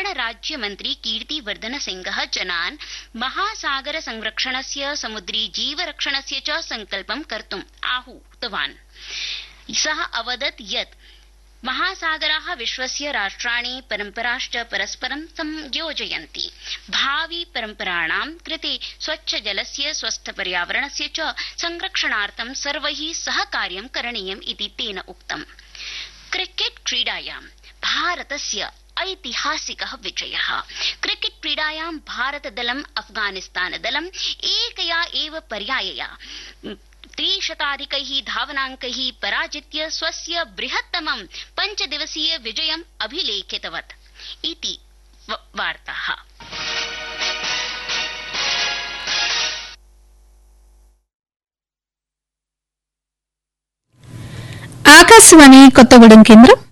निर्माण राज्य मन्त्री कीर्तिवर्धन सिंहः जनान् महासागर संरक्षणस्य समुद्री जीवरक्षणस्य च संकल्पं कर्तुम् आहूतवान्। सः अवदत् यत् महासागराः विश्वस्य राष्ट्राणि परम्पराश्च परस्परं संयोजयन्ति। भावि परम्पराणां कृते स्वच्छ जलस्य स्वस्थ पर्यावरणस्य च संरक्षणार्थं सर्वैः सह कार्यं करणीयम् इति तेन उक्तम्। क्रिकेट क्रीडायां भारतस्य ऐतिहासिकः विजयः। क्रिकेट क्रीडायां भारतदलम् अफगानिस्तानदलम् एकया एव पर्यायया 300 धावनाङ्कैः पराजित्य स्वस्य बृहत्तमं 5 दिवसीय विजयम् अभिलेखितवत् इति वार्ताः। ఆకాశవాణి కొత్తగూడెం కేంద్రం